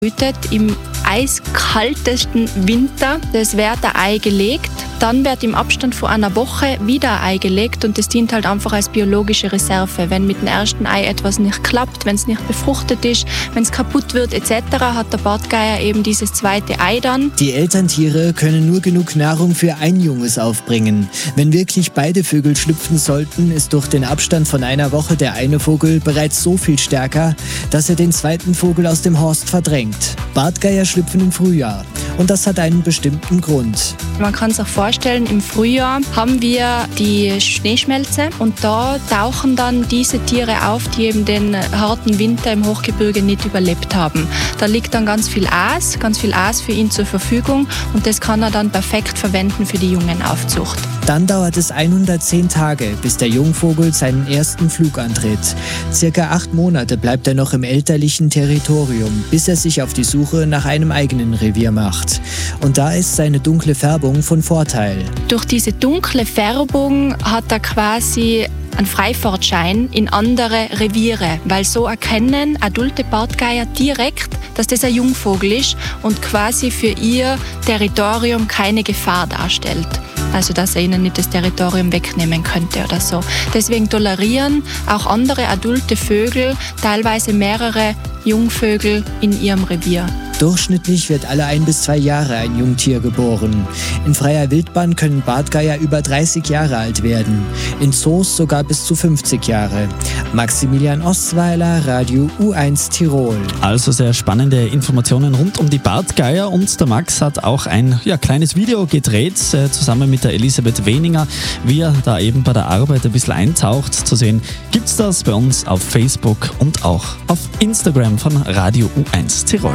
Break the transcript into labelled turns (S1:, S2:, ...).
S1: brütet im eiskaltesten Winter. Es wird ein Ei gelegt, dann wird im Abstand von einer Woche wieder ein Ei gelegt und das dient halt einfach als biologische Reserve. Wenn mit dem ersten Ei etwas nicht klappt, wenn es nicht befruchtet ist, wenn es kaputt wird etc., hat der Bartgeier eben dieses zweite Ei dann.
S2: Die Elterntiere können nur genug Nahrung für ein Junges aufbringen. Wenn wirklich beide Vögel schlüpfen sollten, ist durch den Abstand von einer Woche der eine Vogel bereits so viel stärker, dass er den zweiten Vogel aus dem Horst verdrängt. Bartgeier schlüpfen im Frühjahr und das hat einen bestimmten Grund.
S1: Man kann sich vorstellen, im Frühjahr haben wir die Schneeschmelze und da tauchen dann diese Tiere auf, die eben den harten Winter im Hochgebirge nicht überlebt haben. Da liegt dann ganz viel Aas für ihn zur Verfügung und das kann er dann perfekt verwenden für die Jungenaufzucht.
S2: Dann dauert es 110 Tage, bis der Jungvogel seinen ersten Flug antritt. Circa 8 Monate bleibt er noch im elterlichen Territorium, bis er sich auf die Suche nach einem eigenen Revier macht. Und da ist seine dunkle Färbung von Vorteil.
S1: Durch diese dunkle Färbung hat er quasi einen Freifahrtschein in andere Reviere, weil so erkennen adulte Bartgeier direkt, dass das ein Jungvogel ist und quasi für ihr Territorium keine Gefahr darstellt. Also dass er ihnen nicht das Territorium wegnehmen könnte oder so. Deswegen tolerieren auch andere adulte Vögel teilweise mehrere Jungvögel in ihrem Revier.
S2: Durchschnittlich wird alle 1 bis 2 Jahre ein Jungtier geboren. In freier Wildbahn können Bartgeier über 30 Jahre alt werden, in Zoos sogar bis zu 50 Jahre. Maximilian Ostweiler, Radio U1 Tirol.
S3: Also sehr spannende Informationen rund um die Bartgeier und der Max hat auch ein kleines Video gedreht, zusammen mit der Elisabeth Weninger, wie er da eben bei der Arbeit ein bisschen eintaucht. Zu sehen gibt's das bei uns auf Facebook und auch auf Instagram von Radio U1 Tirol.